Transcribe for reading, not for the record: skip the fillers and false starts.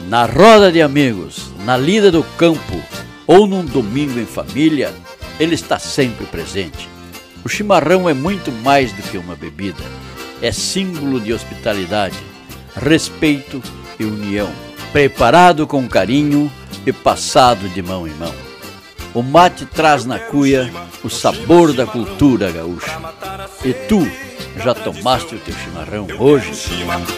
Na roda de amigos, na lida do campo ou num domingo em família, ele está sempre presente. O chimarrão é muito mais do que uma bebida. É símbolo de hospitalidade, respeito e união. Preparado com carinho e passado de mão em mão. O mate traz na cuia o sabor da cultura gaúcha. E tu, já tomaste o teu chimarrão hoje?